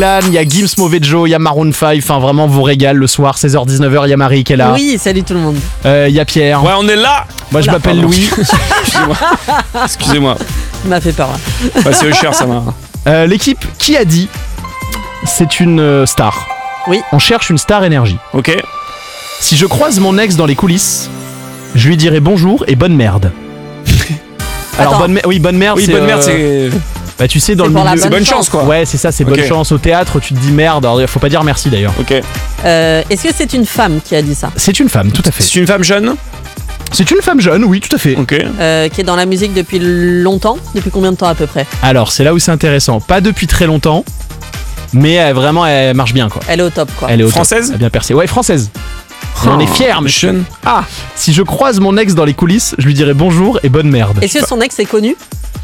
il y a Gims Movejo, il y a Maroon 5, enfin vraiment vous régale le soir, 16h-19h, il y a Marie qui est là. Oui, salut tout le monde. Il y a Pierre. Ouais, on est là. Moi je m'appelle Louis. Excusez-moi. Tu m'as fait peur là. Bah, c'est cher, ça va. L'équipe qui a dit c'est une star. Oui. On cherche une star énergie. Ok. Si je croise mon ex dans les coulisses, je lui dirai bonjour et bonne merde. Alors bonne merde, bonne merde, c'est. Bah tu sais dans C'est le pour la milieu. C'est bonne chance, quoi. Ouais, c'est ça, c'est bonne Ok. chance. Au théâtre, tu te dis merde. Alors, faut pas dire merci d'ailleurs. Ok. Est-ce que c'est une femme qui a dit ça? C'est une femme, tout à fait. C'est une femme jeune. C'est une femme jeune, oui, tout à fait. Ok. Qui est dans la musique depuis longtemps? Depuis combien de temps à peu près? Alors, c'est là où c'est intéressant. Pas depuis très longtemps, mais vraiment, elle marche bien, quoi. Elle est au top quoi. Elle est au top. Française. Elle a bien percé. Ouais, française. Et on est fiers, mais jeune. Ah, si je croise mon ex dans les coulisses, je lui dirai bonjour et bonne merde. Est-ce que son ex est connu?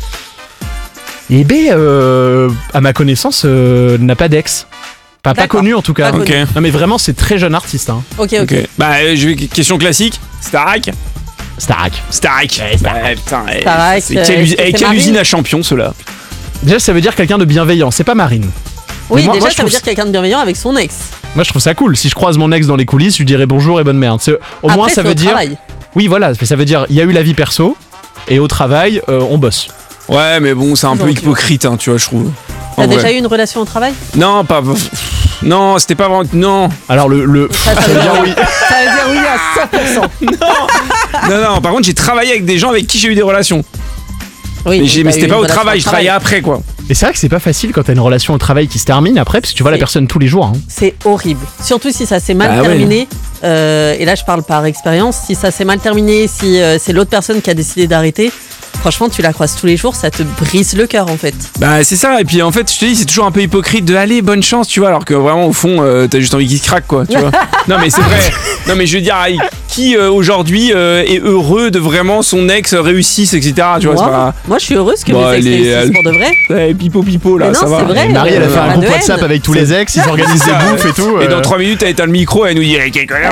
Eh ben, à ma connaissance, n'a pas d'ex. Pas D'accord. connu en tout cas. Pas Ok. connu. Non mais vraiment, c'est très jeune artiste. Hein. Ok. Ok. Bah, je vais. Question classique. Starac. Starac. Starac. Starac. Putain. Starac, C'est quelle, est-ce que c'est quelle Marine usine à champion, ceux-là. Déjà, ça veut dire quelqu'un de bienveillant. C'est pas Marine. Oui, Mais moi, déjà je ça veut trouve dire quelqu'un de bienveillant avec son ex. Moi, je trouve ça cool. Si je croise mon ex dans les coulisses, je lui dirai bonjour et bonne merde. Au moins, Après, ça c'est veut au dire. travail. Oui, voilà. Ça veut dire il y a eu la vie perso et au travail, on bosse. Ouais, mais bon, c'est un peu Toujours, hypocrite, hein, tu vois, je trouve. T'as En déjà vrai. eu une relation au travail? Non, pas. Non, c'était pas vraiment. Non. Alors le. Ça veut dire oui. Ça veut dire oui à 100%. Non, par contre, j'ai travaillé avec des gens avec qui j'ai eu des relations. Oui, Mais, t'as c'était eu pas une au relation travail, je travaillais après, quoi. Et c'est vrai que c'est pas facile quand t'as une relation au travail qui se termine après, parce que tu vois la C'est- personne tous les jours. Hein. C'est horrible. Surtout si ça s'est mal Ah ouais. terminé. Et là, je parle par expérience. Si ça s'est mal terminé, si c'est l'autre personne qui a décidé d'arrêter, franchement, tu la croises tous les jours, ça te brise le cœur en fait. Bah, c'est ça, et puis en fait, je te dis, c'est toujours un peu hypocrite de aller, bonne chance, tu vois, alors que vraiment, au fond, t'as juste envie qu'il se craque, quoi, tu vois. Non, mais c'est vrai. Non, mais je veux dire, qui aujourd'hui est heureux de vraiment son ex réussisse, etc., tu vois, c'est pas. Moi, je suis heureuse que Bon, mes ex elle est- réussissent pour de vrai. Ouais, pipo, là, Mais non, ça va. c'est vrai. Et Marie, elle a fait un pas groupe de WhatsApp haine. avec tous les ex, ils organisent des ça. bouffes et tout. Et dans 3 minutes, elle éteint le micro et elle nous dit, quel connard.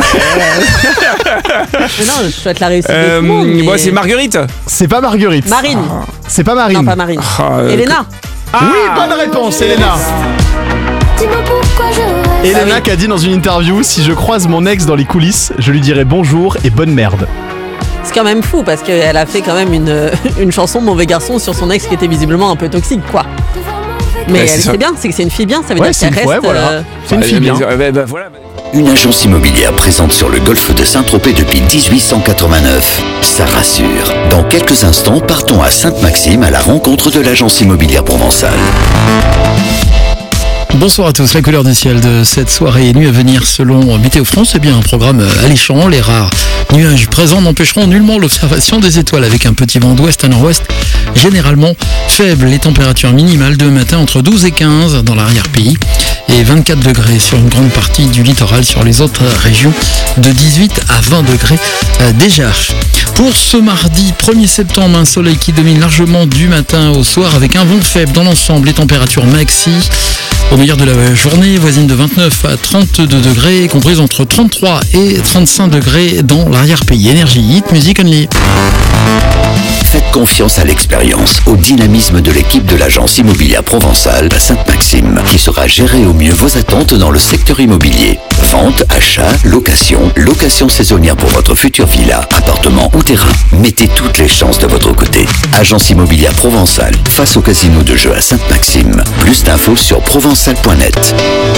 Mais non, je souhaite la réussite de tout le monde. mais- Moi, c'est Marguerite. C'est pas Marguerite. Marine. C'est pas Marine. Non, pas Marine. Elena. Oui, bonne réponse, Elena. Elena qui a dit dans une interview, si je croise mon ex dans les coulisses, je lui dirai bonjour et bonne merde. C'est quand même fou parce qu'elle a fait quand même une chanson Mauvais garçon sur son ex qui était visiblement un peu toxique, quoi. Mais Ouais, c'est elle ça. sait bien, c'est que c'est une fille bien, ça veut Ouais, dire c'est qu'elle une- reste. ouais, voilà. C'est une fille bien. Voilà. Une agence immobilière présente sur le golfe de Saint-Tropez depuis 1889. Ça rassure. Dans quelques instants, partons à Sainte-Maxime à la rencontre de l'agence immobilière provençale. Bonsoir à tous, la couleur du ciel de cette soirée et nuit à venir selon Météo France, c'est bien un programme alléchant. Les rares nuages présents n'empêcheront nullement l'observation des étoiles avec un petit vent d'ouest à nord-ouest généralement faible. Les températures minimales demain matin entre 12 et 15 dans l'arrière-pays et 24 degrés sur une grande partie du littoral, sur les autres régions de 18 à 20 degrés déjà. Pour ce mardi 1er septembre, un soleil qui domine largement du matin au soir avec un vent faible dans l'ensemble. Les températures maxi au meilleur de la journée, voisine de 29 à 32 degrés, comprises entre 33 et 35 degrés dans l'arrière-pays. Énergie, hit, music only. Faites confiance à l'expérience, au dynamisme de l'équipe de l'agence immobilière provençale à Sainte-Maxime, qui saura gérer au mieux vos attentes dans le secteur immobilier. Vente, achat, location saisonnière pour votre future villa, appartement ou terrain. Mettez toutes les chances de votre côté. Agence immobilière provençale, face au casino de jeu à Sainte-Maxime. Plus d'infos sur provençal.net.